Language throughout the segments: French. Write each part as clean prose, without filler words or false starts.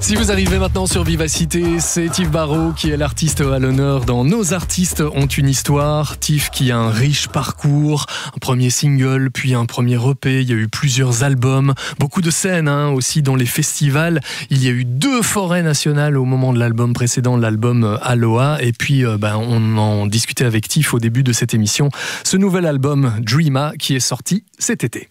Si vous arrivez maintenant sur Vivacité, c'est Yves Barrault qui est l'artiste à l'honneur dans Nos artistes ont une histoire. Yves qui a un riche parcours, un premier single, puis un premier EP, il y a eu plusieurs albums, beaucoup de scènes aussi dans les festivals. Il y a eu 2 forêts nationales au moment de l'album précédent, l'album Aloha. Et puis on en discutait avec Yves au début de cette émission. Ce nouvel album Dreama qui est sorti cet été.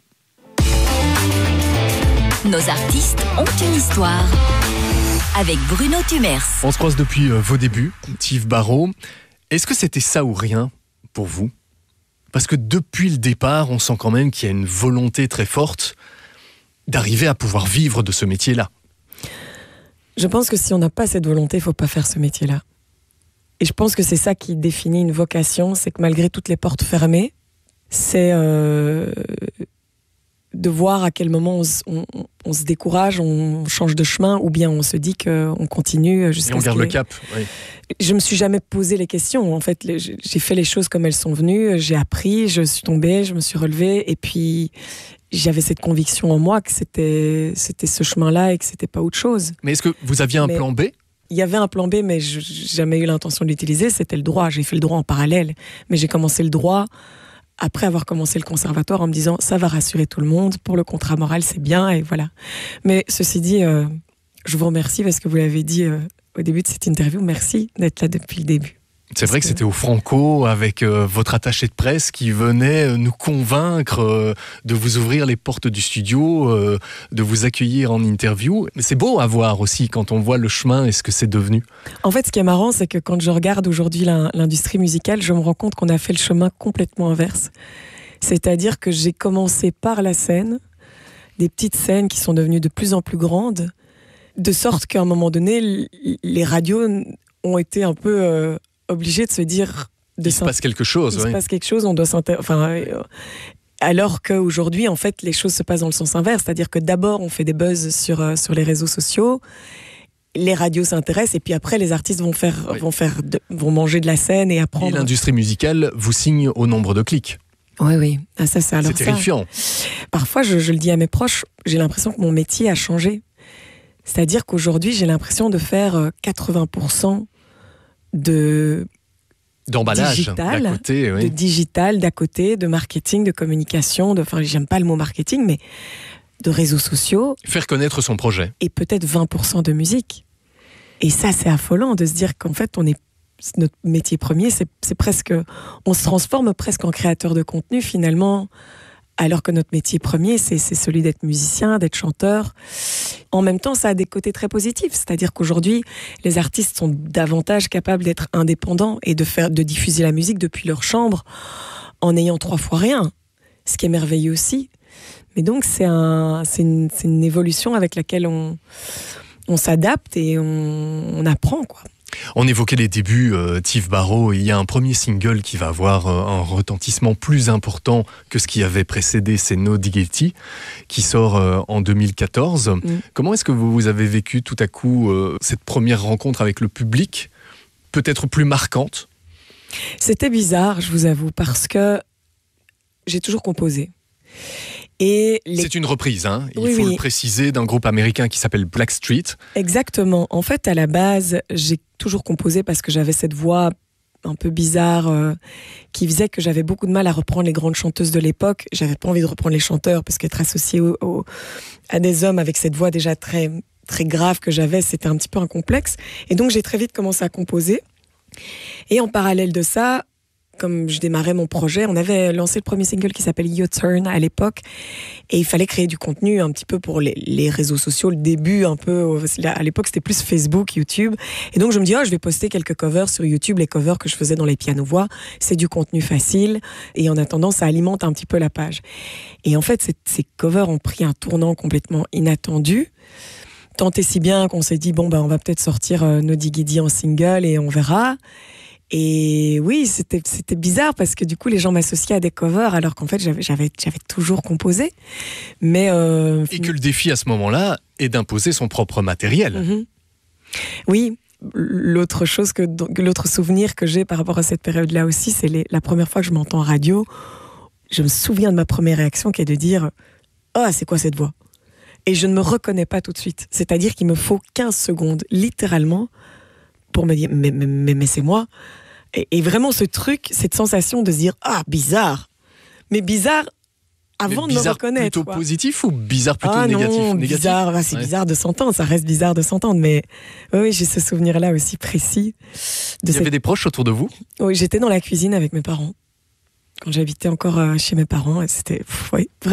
Nos artistes ont une histoire. Avec Bruno Tumers. On se croise depuis vos débuts, Yves Barrault. Est-ce que c'était ça ou rien pour vous ? Parce que depuis le départ, on sent quand même qu'il y a une volonté très forte d'arriver à pouvoir vivre de ce métier-là. Je pense que si on n'a pas cette volonté, il ne faut pas faire ce métier-là. Et je pense que c'est ça qui définit une vocation, c'est que malgré toutes les portes fermées, c'est de voir à quel moment on se décourage, on change de chemin, ou bien on se dit qu'on continue jusqu'à et on garde le cap. Oui. Je me suis jamais posé les questions. En fait, j'ai fait les choses comme elles sont venues. J'ai appris, je suis tombée, je me suis relevée, et puis j'avais cette conviction en moi que c'était ce chemin-là et que c'était pas autre chose. Mais est-ce que vous aviez un plan B ? Il y avait un plan B, mais j'ai jamais eu l'intention de l'utiliser. C'était le droit. J'ai fait le droit en parallèle, mais j'ai commencé le droit après avoir commencé le conservatoire en me disant ça va rassurer tout le monde, pour le contrat moral c'est bien, et voilà. Mais ceci dit, je vous remercie parce que vous l'avez dit au début de cette interview, merci d'être là depuis le début. C'est vrai que c'était au Franco avec votre attaché de presse qui venait nous convaincre de vous ouvrir les portes du studio, de vous accueillir en interview. Mais c'est beau à voir aussi quand on voit le chemin et ce que c'est devenu. En fait, ce qui est marrant, c'est que quand je regarde aujourd'hui l'industrie musicale, je me rends compte qu'on a fait le chemin complètement inverse. C'est-à-dire que j'ai commencé par la scène, des petites scènes qui sont devenues de plus en plus grandes, de sorte qu'à un moment donné, les radios ont été un peu obligés de se dire... Il se passe quelque chose. Il se passe quelque chose, on doit alors qu'aujourd'hui, en fait, les choses se passent dans le sens inverse. C'est-à-dire que d'abord, on fait des buzz sur les réseaux sociaux, les radios s'intéressent, et puis après, les artistes vont manger de la scène et apprendre... Et l'industrie musicale vous signe au nombre de clics. Oui. Ah, ça, c'est terrifiant. Parfois, je le dis à mes proches, j'ai l'impression que mon métier a changé. C'est-à-dire qu'aujourd'hui, j'ai l'impression de faire 80% d'emballage digital, d'à côté, oui. De digital d'à côté, de marketing, de communication, j'aime pas le mot marketing, mais de réseaux sociaux. Faire connaître son projet. Et peut-être 20% de musique. Et ça, c'est affolant de se dire qu'en fait, notre métier premier, c'est presque... On se transforme presque en créateur de contenu, finalement, alors que notre métier premier, c'est celui d'être musicien, d'être chanteur. En même temps, ça a des côtés très positifs. C'est-à-dire qu'aujourd'hui, les artistes sont davantage capables d'être indépendants et de diffuser la musique depuis leur chambre en ayant 3 fois rien. Ce qui est merveilleux aussi. Mais donc, c'est une évolution avec laquelle on s'adapte et on apprend, quoi. On évoquait les débuts, Yves Barrault. Il y a un premier single qui va avoir un retentissement plus important que ce qui avait précédé, c'est No Diggity, qui sort en 2014. Comment est-ce que vous avez vécu tout à coup cette première rencontre avec le public, peut-être plus marquante ? C'était bizarre, je vous avoue, parce que j'ai toujours composé. C'est une reprise, il faut le préciser, d'un groupe américain qui s'appelle Blackstreet. Exactement. En fait, à la base, j'ai toujours composé parce que j'avais cette voix un peu bizarre qui faisait que j'avais beaucoup de mal à reprendre les grandes chanteuses de l'époque. J'avais pas envie de reprendre les chanteurs parce qu'être associé à des hommes avec cette voix déjà très, très grave que j'avais, c'était un petit peu un complexe. Et donc, j'ai très vite commencé à composer. Et en parallèle de ça, comme je démarrais mon projet, on avait lancé le premier single qui s'appelle Your Turn à l'époque, et il fallait créer du contenu un petit peu pour les réseaux sociaux, le début un peu, à l'époque c'était plus Facebook, YouTube, et donc je me dis je vais poster quelques covers sur YouTube, les covers que je faisais dans les piano-voix, c'est du contenu facile, et en attendant ça alimente un petit peu la page. Et en fait ces covers ont pris un tournant complètement inattendu, tant et si bien qu'on s'est dit on va peut-être sortir No Diggity en single et on verra. Et oui, c'était bizarre parce que du coup les gens m'associaient à des covers alors qu'en fait j'avais toujours composé. Mais et que le défi à ce moment-là est d'imposer son propre matériel. Mm-hmm. Oui, l'autre souvenir que j'ai par rapport à cette période-là aussi, c'est la première fois que je m'entends en radio. Je me souviens de ma première réaction qui est de dire c'est quoi cette voix ? et je ne me reconnais pas tout de suite. C'est-à-dire qu'il me faut 15 secondes, littéralement, pour me dire, mais c'est moi. Et vraiment ce truc, cette sensation de se dire, ah, bizarre. Mais bizarre avant de me reconnaître. Plutôt quoi. Positif ou bizarre plutôt négatif? Non, Négatif. bizarre, c'est bizarre de s'entendre, ça reste bizarre de s'entendre, mais oui, j'ai ce souvenir-là aussi précis. Il y avait des proches autour de vous? Oui, j'étais dans la cuisine avec mes parents, quand j'habitais encore chez mes parents, et c'était, oui,